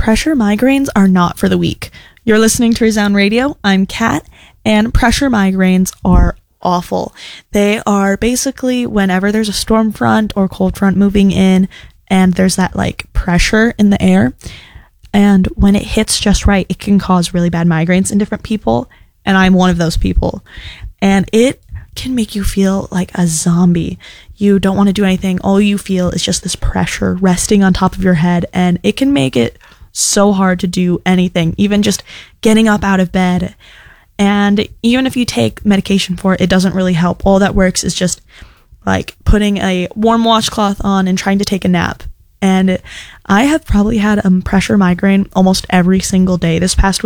pressure migraines are not for the weak. You're listening to Resound Radio. I'm Kat, and pressure migraines are awful. They are basically whenever there's a storm front or cold front moving in, and there's that like pressure in the air, and when it hits just right, it can cause really bad migraines in different people, and I'm one of those people. And it can make you feel like a zombie. You don't want to do anything. All you feel is just this pressure resting on top of your head, and it can make it so hard to do anything, even just getting up out of bed. And even if you take medication for it, it doesn't really help. All that works is just like putting a warm washcloth on and trying to take a nap. And I have probably had a pressure migraine almost every single day this past week.